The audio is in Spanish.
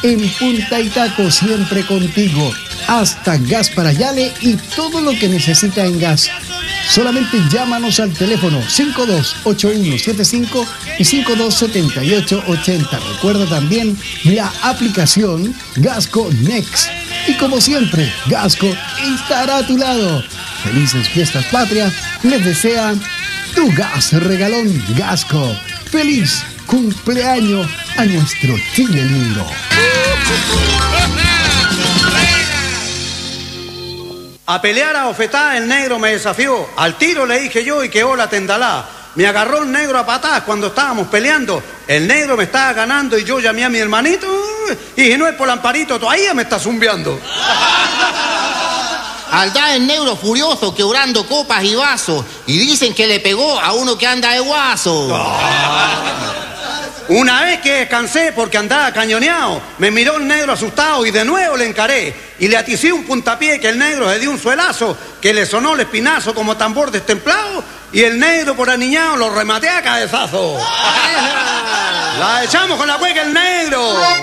En Punta Itaco, siempre contigo. Hasta gas para Yale y todo lo que necesita en gas. Solamente llámanos al teléfono 528175 y 527880. Recuerda también la aplicación Gasco Next. Y como siempre, Gasco estará a tu lado. Felices fiestas patrias les desea tu gas regalón Gasco. ¡Feliz cumpleaños a nuestro Chile lindo! A pelear a ofetada el negro me desafió. Al tiro le dije yo y quedó la tendalá. Me agarró el negro a patadas cuando estábamos peleando. El negro me estaba ganando y yo llamé a mi hermanito y dije, no es por Amparito, todavía me está zumbiando. Aldá el negro furioso quebrando copas y vasos y dicen que le pegó a uno que anda de guaso. Una vez que descansé porque andaba cañoneado, me miró el negro asustado y de nuevo le encaré y le aticé un puntapié que el negro le dio un suelazo que le sonó el espinazo como tambor destemplado y el negro por aniñado lo rematé a cabezazo. La echamos con la cueca el negro.